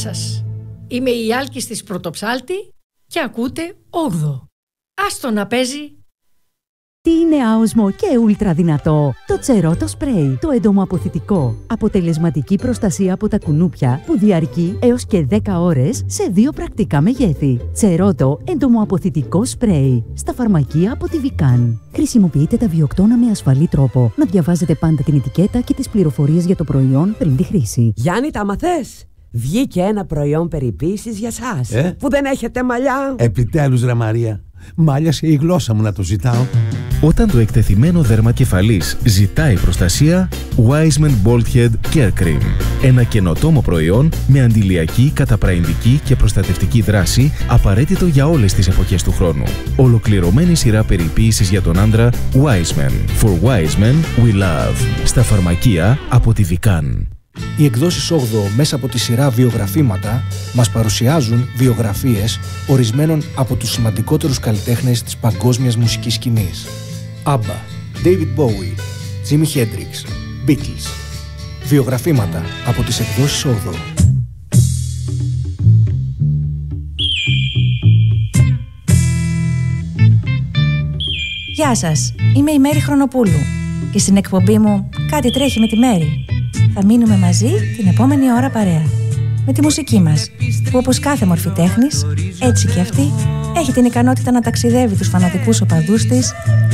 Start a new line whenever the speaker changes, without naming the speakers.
Γεια σας, είμαι η Άλκης της Πρωτοψάλτη και ακούτε 8. Άστο να παίζει.
Τι είναι άοσμο και ούλτρα δυνατό? Το Τσερότο Σπρέι, το εντομοαποθητικό. Αποτελεσματική προστασία από τα κουνούπια που διαρκεί έως και 10 ώρες σε 2 πρακτικά μεγέθη. Τσερότο εντομοαποθητικό σπρέι. Στα φαρμακεία από τη Βικάν. Χρησιμοποιείτε τα βιοκτώνα με ασφαλή τρόπο. Να διαβάζετε πάντα την ετικέτα και τις πληροφορίες για το προϊόν πριν τη χρήση.
Γιάννη, τα μαθες? Βγήκε ένα προϊόν περιποίησης για σας που δεν έχετε μαλλιά.
Επιτέλους ρε Μαρία, μάλιασε η γλώσσα μου να το ζητάω.
Όταν το εκτεθειμένο δέρμα κεφαλής ζητάει προστασία, Wiseman Bald Head Care Cream. Ένα καινοτόμο προϊόν με αντιλιακή, καταπραϊντική και προστατευτική δράση, απαραίτητο για όλες τις εποχές του χρόνου. Ολοκληρωμένη σειρά περιποίησης για τον άντρα Wiseman. For Wiseman we love. Στα φαρμακεία από τη Vican.
Οι εκδόσεις 8 μέσα από τη σειρά βιογραφήματα μας παρουσιάζουν βιογραφίες ορισμένων από τους σημαντικότερους καλλιτέχνες της παγκόσμιας μουσικής σκηνής. ABBA, David Bowie, Jimi Hendrix, Beatles. Βιογραφήματα από τις εκδόσεις 8.
Γεια σας, είμαι η Μέρη Χρονοπούλου και στην εκπομπή μου «Κάτι τρέχει με τη Μέρη» θα μείνουμε μαζί την επόμενη ώρα παρέα. Με τη μουσική μας, που όπως κάθε μορφή τέχνης, έτσι και αυτή, έχει την ικανότητα να ταξιδεύει τους φανατικούς οπαδούς της